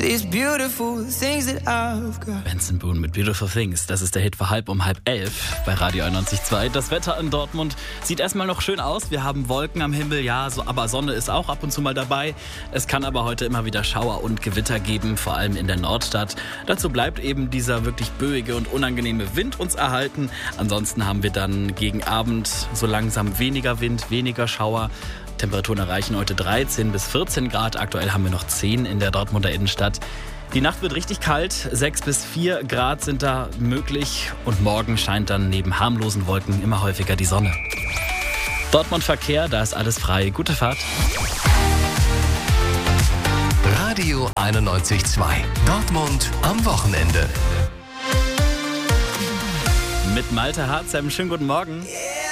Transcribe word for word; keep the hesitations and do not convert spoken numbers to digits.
these beautiful things that I've got. Benson Boone mit Beautiful Things. Das ist der Hit für halb um halb elf bei Radio einundneunzig Komma zwei. Das Wetter in Dortmund sieht erstmal noch schön aus. Wir haben Wolken am Himmel, ja, so, aber Sonne ist auch ab und zu mal dabei. Es kann aber heute immer wieder Schauer und Gewitter geben, vor allem in der Nordstadt. Dazu bleibt eben dieser wirklich böige und unangenehme Wind uns erhalten. Ansonsten haben wir dann gegen Abend so langsam weniger Wind, weniger Schauer. Temperaturen erreichen heute dreizehn bis vierzehn Grad. Aktuell haben wir noch zehn in der Dortmunder Innenstadt. Die Nacht wird richtig kalt, sechs bis vier Grad sind da möglich und morgen scheint dann neben harmlosen Wolken immer häufiger die Sonne. Dortmund Verkehr, da ist alles frei. Gute Fahrt. Radio einundneunzig Komma zwei. Dortmund am Wochenende. Mit Malte Harzheim, schönen guten Morgen.